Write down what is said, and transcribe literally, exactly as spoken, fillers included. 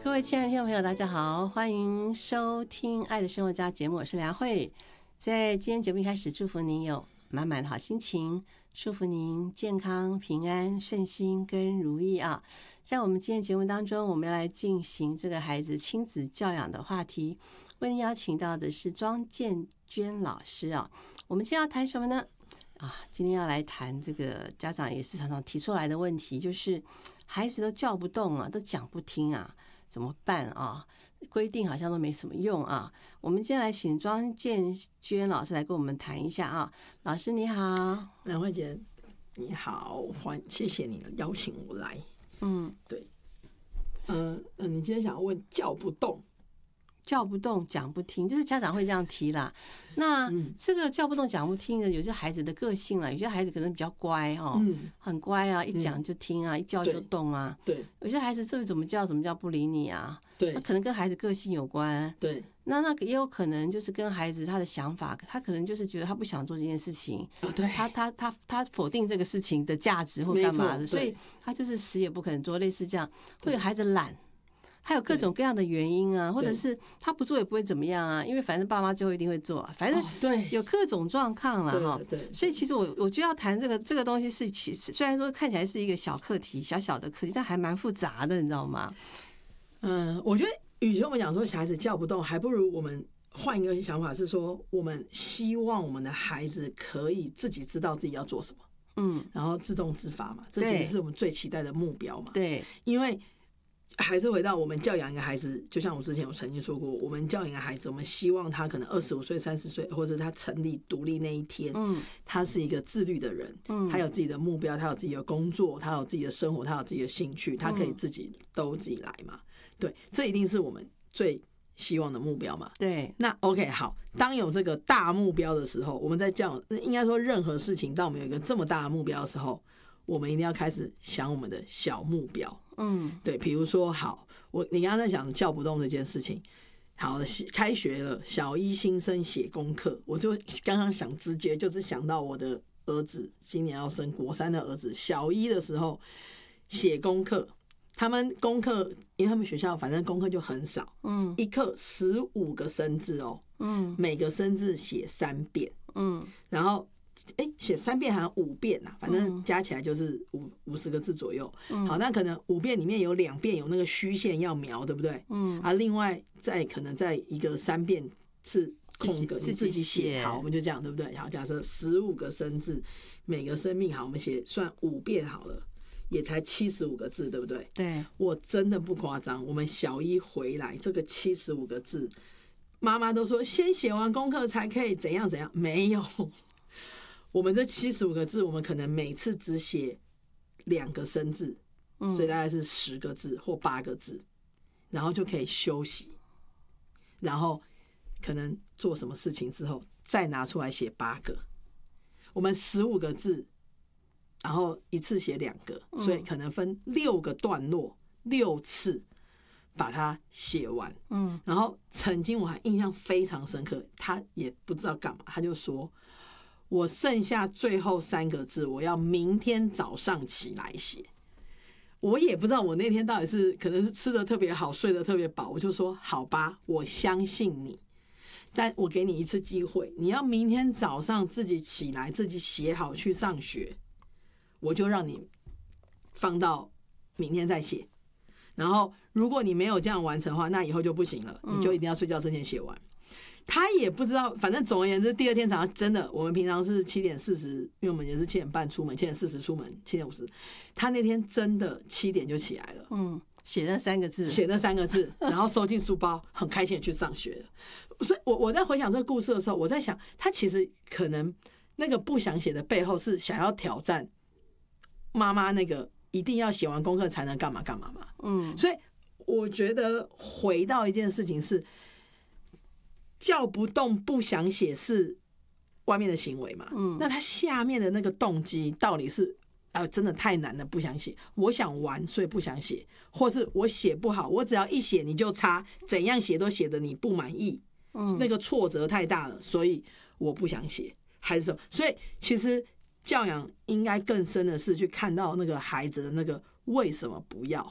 各位亲爱的听众朋友，大家好，欢迎收听《爱的生活家》节目，我是梁慧。在今天节目一开始，祝福您有满满的好心情，祝福您健康、平安、顺心跟如意啊！在我们今天节目当中，我们要来进行这个孩子亲子教养的话题，为您邀请到的是庄建娟老师啊。我们今天要谈什么呢？啊，今天要来谈这个家长也是常常提出来的问题，就是孩子都叫不动啊，都讲不听啊，怎么办啊？规定好像都没什么用啊。我们今天来请庄建娟老师来跟我们谈一下啊。老师你好。 梁慧姐你好，欢谢谢你邀请我来。嗯，对，嗯、呃、嗯，你今天想要问叫不动。 叫不动讲不听，就是家长会这样提啦。那这个叫不动讲不听的，有些孩子的个性啦，有些孩子可能比较乖哦，嗯、很乖啊，一讲就听啊，嗯、一叫就动啊。 对， 有些孩子这个怎么叫怎么叫不理你啊？ 对， 那可能跟孩子个性有关。 对， 那那也有可能就是跟孩子他的想法，他可能就是觉得他不想做这件事情， 哦、对， 他他他他否定这个事情的价值或干嘛的，所以他就是死也不肯做，类似这样，会有孩子懒。还有各种各样的原因啊，或者是他不做也不会怎么样啊，因为反正爸妈最后一定会做，反正对有各种状况了哈。对，所以其实我我就要谈这个这个东西是，其实虽然说看起来是一个小课题，小小的课题，但还蛮复杂的，你知道吗？ 嗯，我觉得与其我们讲说小孩子叫不动，还不如我们换一个想法，是说我们希望我们的孩子可以自己知道自己要做什么，嗯，然后自动自发嘛，这其实是我们最期待的目标嘛。对，因为。还是回到我们教养一个孩子，就像我之前有曾经说过，我们教养一个孩子，我们希望他可能二十五岁、三十岁，或者他成立独立那一天，嗯，他是一个自律的人，嗯，他有自己的目标，他有自己的工作，他有自己的生活，他有自己的兴趣，他可以自己都自己来嘛。对，这一定是我们最希望的目标嘛。对，那 OK 好，当有这个大目标的时候，我们在教养，应该说任何事情，当我们有一个这么大的目标的时候，我们一定要开始想我们的小目标。嗯，对，比如说，好，我你刚刚在讲叫不动这件事情，好，开学了，小一新生写功课，我就刚刚想直觉就是想到我的儿子今年要升国三的儿子，小一的时候写功课，他们功课，因为他们学校反正功课就很少，嗯，一课十五个生字哦，嗯，每个生字写三遍，嗯，然后。哎，写三遍好像五遍呐、啊，反正加起来就是五五十个字左右。嗯、好，那可能五遍里面有两遍有那个虚线要描，对不对？嗯，啊，另外再可能再一个三遍是空格，你自己写。好，我们就这样，对不对？好，假设十五个生字，每个生命好，我们写算五遍好了，也才七十五个字，对不对？对，我真的不夸张，我们小一回来这个七十五个字，妈妈都说先写完功课才可以怎样怎样，没有。我们这七十五个字，我们可能每次只写两个生字，所以大概是十个字或八个字，然后就可以休息，然后可能做什么事情之后再拿出来写八个。我们十五个字，然后一次写两个，所以可能分六个段落，六次把它写完。嗯，然后曾经我还印象非常深刻，他也不知道干嘛，他就说。我剩下最后三个字，我要明天早上起来写。我也不知道我那天到底是可能是吃得特别好，睡得特别饱，我就说好吧，我相信你，但我给你一次机会，你要明天早上自己起来，自己写好去上学，我就让你放到明天再写。然后如果你没有这样完成的话，那以后就不行了，你就一定要睡觉之前写完。他也不知道，反正总而言之，第二天早上真的，我们平常是七点四十，因为我们也是七点半出门，七点四十出门，七点五十。他那天真的七点就起来了，嗯，写那三个字，写那三个字，然后收进书包，很开心的去上学了。所以我我在回想这个故事的时候，我在想，他其实可能那个不想写的背后是想要挑战妈妈那个一定要写完功课才能干嘛干嘛嘛，嗯，所以我觉得回到一件事情是。叫不动不想写是外面的行为嘛，嗯，那他下面的那个动机到底是啊，真的太难了，不想写，我想玩所以不想写，或是我写不好，我只要一写你就擦，怎样写都写得你不满意，嗯，那个挫折太大了，所以我不想写，还是什么？所以其实教养应该更深的是去看到那个孩子的那个为什么不要，